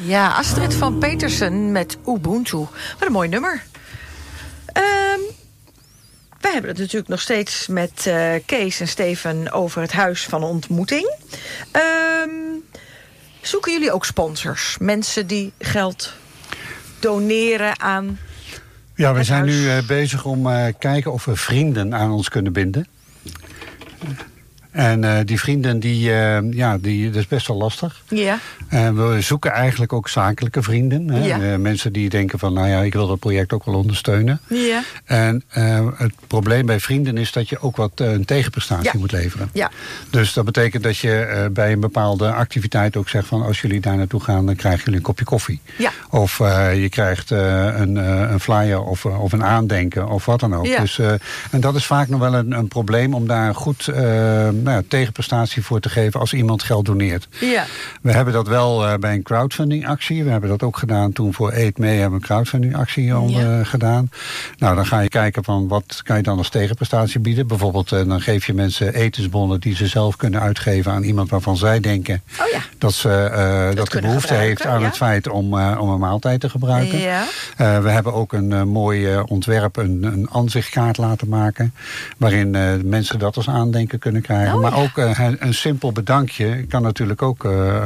Ja, Astrid van Petersen met Ubuntu. Wat een mooi nummer. Wij hebben het natuurlijk nog steeds met Kees en Steven over het Huis van Ontmoeting. Zoeken jullie ook sponsors? Mensen die geld doneren aan... Ja, we zijn nu bezig om kijken of we vrienden aan ons kunnen binden. En die vrienden, dat is best wel lastig. Ja. We zoeken eigenlijk ook zakelijke vrienden. Hè? Ja. Mensen die denken van, ik wil dat project ook wel ondersteunen. Ja. En het probleem bij vrienden is dat je ook wat een tegenprestatie moet leveren. Ja. Dus dat betekent dat je bij een bepaalde activiteit ook zegt van, als jullie daar naartoe gaan, dan krijgen jullie een kopje koffie. Ja. Of je krijgt een flyer of een aandenken of wat dan ook. Ja. Dus, en dat is vaak nog wel een probleem om daar goed tegenprestatie voor te geven als iemand geld doneert. Ja. We hebben dat wel bij een crowdfunding actie. We hebben dat ook gedaan toen voor Eet Mee hebben we een crowdfunding actie gedaan. Nou, dan ga je kijken van wat kan je dan als tegenprestatie bieden. Bijvoorbeeld dan geef je mensen etensbonnen die ze zelf kunnen uitgeven aan iemand waarvan zij denken dat ze de behoefte heeft aan het feit om een maaltijd te gebruiken. Ja. We hebben ook een mooi ontwerp, een aanzichtkaart laten maken, waarin mensen dat als aandenken kunnen krijgen. Maar ook een simpel bedankje kan natuurlijk ook